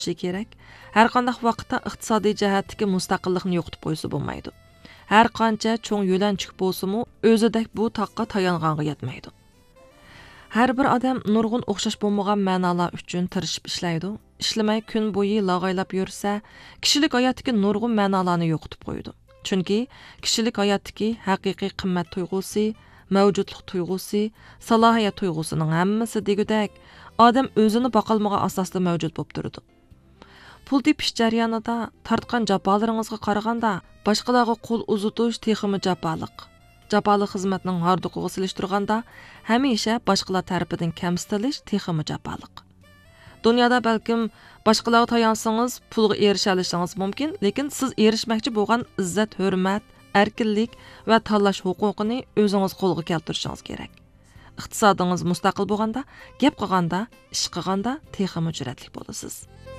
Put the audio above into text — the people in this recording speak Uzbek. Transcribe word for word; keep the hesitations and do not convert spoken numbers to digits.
kerak. Har qanday vaqtda iqtisodiy jihatdagi mustaqillikni yo'qotib qo'ysa bo'lmaydi. Har qancha cho'ng yo'lanchik bo'lsa-mu, o'zidek bu taqqa tayong'anga yetmaydi. Har bir odam nurg'un o'xshash bo'lmagan ma'nolar uchun tirishib ishlaydi. Ishlamay kun bo'yi lag'aylab yursa, kishilik hayotdagi nurg'un ma'nolarni yo'qotib qo'ydi. Chunki kishilik hayotdagi haqiqiy qimmat tuyg'usi, mavjudlik tuyg'usi, salohiyat tuyg'usining hammasi degudek odam o'zini boqilmagan asosda mavjud bo'lib turadi. Pul tepish jarayonida tortgan jafolaringizga qaraganda boshqalarga qo'l uzatish texmi jafoliq. Jafoli xizmatning hardiqiga silishtirganda hamisha boshqalar tarafidan kamsitilish texmi jafoliq. Dunyoda balkim boshqalarga tayansangiz pulga erisha olishingiz mumkin, lekin siz erishmoqchi bo'lgan izzat, hurmat, erkinlik va tanlash huquqini o'zingiz qo'lga keltirishingiz kerak. Iqtisodingiz mustaqil bo'lganda, gap qilganda, ish qilganda texmi jur'atli bo'lasiz.